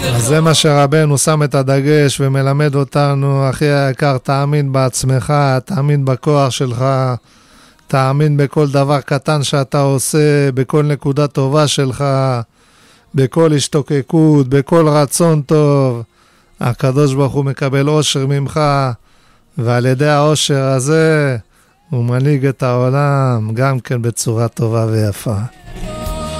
אז זה מה שרבנו שם את הדגש ומלמד אותנו, אחי היקר, תאמין בעצמך, תאמין בכוח שלך, תאמין בכל דבר קטן שאתה עושה, בכל נקודה טובה שלך, בכל השתוקקות, בכל רצון טוב. הקדוש ברוך הוא מקבל אושר ממך, ועל ידי האושר הזה הוא מנהיג את העולם גם כן בצורה טובה ויפה.